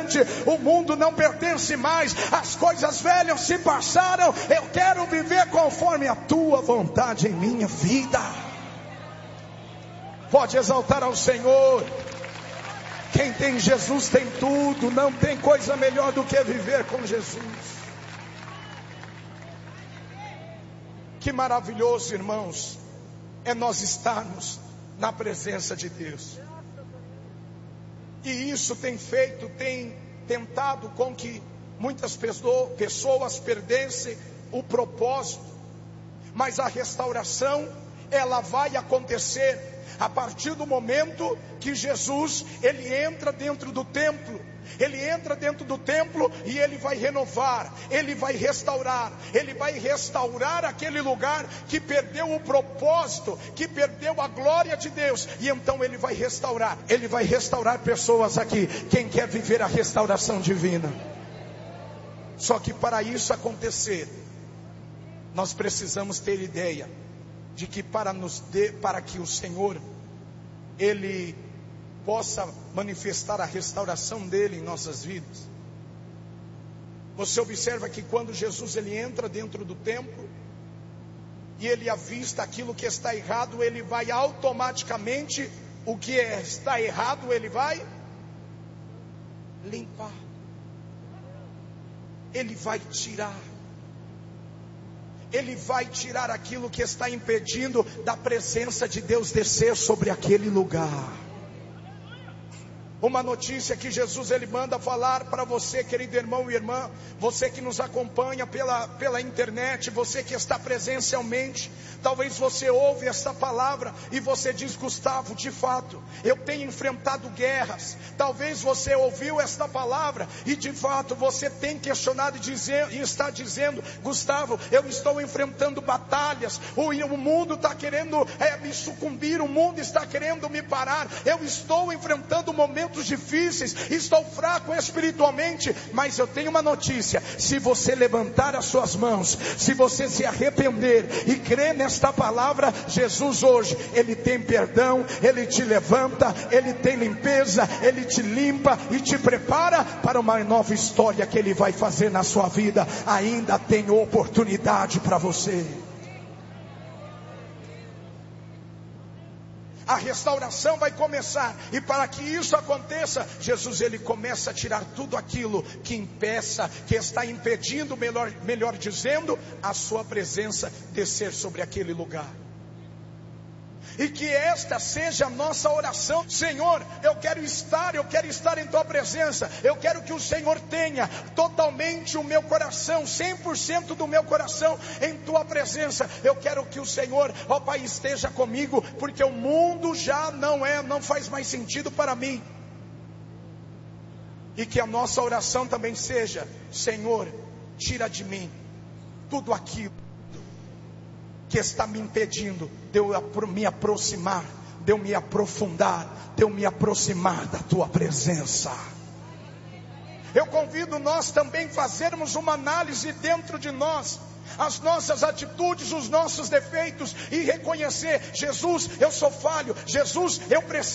diferente. O mundo não pertence mais, as coisas velhas se passaram. Eu quero viver conforme a tua vontade em minha vida. Pode exaltar ao Senhor. Quem tem Jesus tem tudo. Não tem coisa melhor do que viver com Jesus. Que maravilhoso, irmãos, é nós estarmos na presença de Deus. E isso tem tentado com que muitas pessoas perdessem o propósito. Mas a restauração, ela vai acontecer a partir do momento que Jesus, ele entra dentro do templo. Ele entra dentro do templo e ele vai renovar, ele vai restaurar aquele lugar que perdeu o propósito, que perdeu a glória de Deus. E então ele vai restaurar pessoas aqui. Quem quer viver a restauração divina? Só que para isso acontecer, nós precisamos ter ideia de que para que o Senhor, ele possa manifestar a restauração dele em nossas vidas. Você observa que quando Jesus ele entra dentro do templo e ele avista aquilo que está errado, ele vai automaticamente, o que está errado ele vai limpar, ele vai tirar aquilo que está impedindo da presença de Deus descer sobre aquele lugar. Uma notícia que Jesus ele manda falar para você, querido irmão e irmã, você que nos acompanha pela internet, você que está presencialmente. Talvez você ouve esta palavra e você diz: Gustavo, de fato, eu tenho enfrentado guerras. Talvez você ouviu esta palavra e de fato você tem questionado e está dizendo: Gustavo, eu estou enfrentando batalhas, o mundo está querendo me sucumbir, o mundo está querendo me parar, eu estou enfrentando momentos difíceis, estou fraco espiritualmente. Mas eu tenho uma notícia: se você levantar as suas mãos, se você se arrepender e crer nesta palavra, Jesus hoje, ele tem perdão, ele te levanta, ele tem limpeza, ele te limpa e te prepara para uma nova história que ele vai fazer na sua vida. Ainda tem oportunidade para você. A restauração vai começar, e para que isso aconteça, Jesus ele começa a tirar tudo aquilo que impeça, que está impedindo, melhor dizendo, a sua presença descer sobre aquele lugar. E que esta seja a nossa oração: Senhor, eu quero estar em tua presença. Eu quero que o Senhor tenha totalmente o meu coração, 100% do meu coração em tua presença. Eu quero que o Senhor, ó Pai, esteja comigo, porque o mundo já não faz mais sentido para mim. E que a nossa oração também seja: Senhor, tira de mim tudo aquilo que está me impedindo de eu me aproximar, de eu me aprofundar, de eu me aproximar da tua presença. Eu convido nós também fazermos uma análise dentro de nós, as nossas atitudes, os nossos defeitos, e reconhecer: Jesus, eu sou falho, Jesus, eu preciso